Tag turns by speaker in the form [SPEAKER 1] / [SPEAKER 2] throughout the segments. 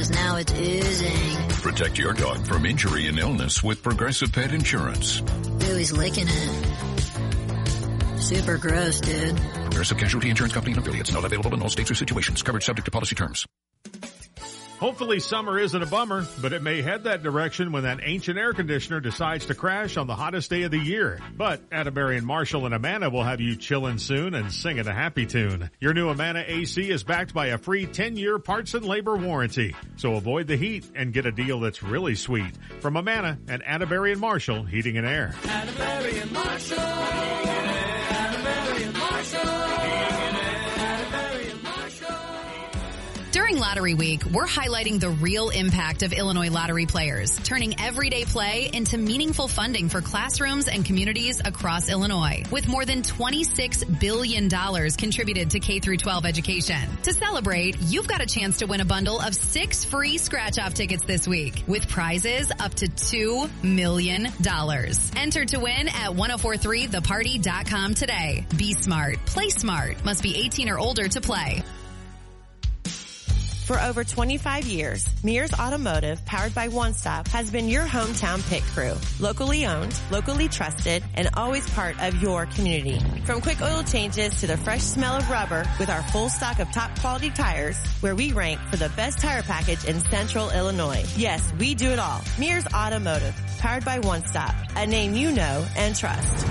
[SPEAKER 1] Now it's oozing.
[SPEAKER 2] Protect your dog from injury and illness with Progressive Pet Insurance.
[SPEAKER 1] Ooh, he's licking it. Super gross, dude.
[SPEAKER 2] Progressive Casualty Insurance Company and affiliates. Not available in all states or situations. Coverage subject to policy terms.
[SPEAKER 3] Hopefully summer isn't a bummer, but it may head that direction when that ancient air conditioner decides to crash on the hottest day of the year. But Atterbury and Marshall and Amana will have you chillin' soon and singing a happy tune. Your new Amana AC is backed by a free 10-year parts and labor warranty. So avoid the heat and get a deal that's really sweet. From Amana and Atterbury and Marshall Heating and Air.
[SPEAKER 4] Atterbury and Marshall. Atterbury and Marshall.
[SPEAKER 5] During Lottery Week, we're highlighting the real impact of Illinois lottery players, turning everyday play into meaningful funding for classrooms and communities across Illinois, with more than $26 billion contributed to K-12 education. To celebrate, you've got a chance to win a bundle of 6 free scratch-off tickets this week, with prizes up to $2 million. Enter to win at 1043theparty.com today. Be smart. Play smart. Must be 18 or older to play.
[SPEAKER 6] For over 25 years, Mears Automotive, powered by One Stop, has been your hometown pit crew. Locally owned, locally trusted, and always part of your community. From quick oil changes to the fresh smell of rubber, with our full stock of top quality tires, where we rank for the best tire package in Central Illinois. Yes, we do it all. Mears Automotive, powered by One Stop, a name you know and trust.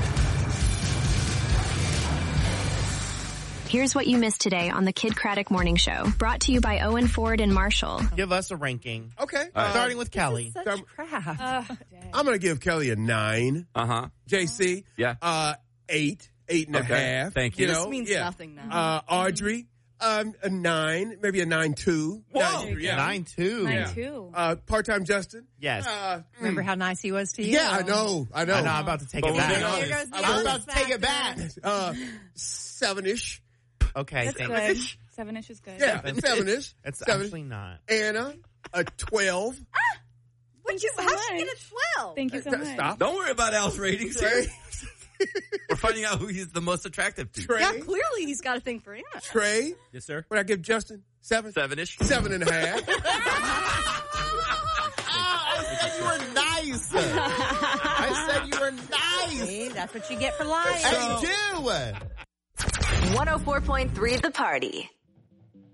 [SPEAKER 7] Here's what you missed today on the Kid Craddock Morning Show. Brought to you by Owen Ford and Marshall.
[SPEAKER 8] Give us a ranking.
[SPEAKER 9] Okay.
[SPEAKER 8] Starting with Kelly.
[SPEAKER 6] Such crap.
[SPEAKER 9] I'm going to give Kelly a 9.
[SPEAKER 10] Uh-huh.
[SPEAKER 9] JC?
[SPEAKER 10] Yeah.
[SPEAKER 9] 8 and a half.
[SPEAKER 10] Thank you.
[SPEAKER 9] This
[SPEAKER 11] means nothing now.
[SPEAKER 9] Audrey, a 9, maybe a 9.2.
[SPEAKER 8] Whoa.
[SPEAKER 9] 9.2.
[SPEAKER 11] 9.2.
[SPEAKER 9] Part-time Justin?
[SPEAKER 8] Yes.
[SPEAKER 11] Remember how nice he was to you?
[SPEAKER 9] Yeah, I know.
[SPEAKER 8] I'm about to take it back. I'm about to take it back.
[SPEAKER 9] 7-ish.
[SPEAKER 8] Okay,
[SPEAKER 11] That's
[SPEAKER 8] thanks.
[SPEAKER 11] good. 7-ish is good.
[SPEAKER 9] Yeah, 7-ish.
[SPEAKER 8] It's
[SPEAKER 9] 7.
[SPEAKER 8] actually not.
[SPEAKER 9] Anna, a 12.
[SPEAKER 11] Thank you so
[SPEAKER 6] How'd
[SPEAKER 11] much.
[SPEAKER 6] you get a 12?
[SPEAKER 11] Thank you so much.
[SPEAKER 9] Stop.
[SPEAKER 10] Don't worry about Al's ratings.
[SPEAKER 9] Trey,
[SPEAKER 10] We're finding out who he's the most attractive to.
[SPEAKER 9] Trey,
[SPEAKER 11] Yeah, clearly he's got a thing for Anna.
[SPEAKER 9] Trey.
[SPEAKER 10] Yes, sir.
[SPEAKER 9] What I give Justin? 7?
[SPEAKER 10] 7-ish.
[SPEAKER 9] 7 and a half.
[SPEAKER 8] I said you were nice. I said you were nice.
[SPEAKER 6] See, that's what you get for lying.
[SPEAKER 8] I do.
[SPEAKER 12] 104.3 The Party.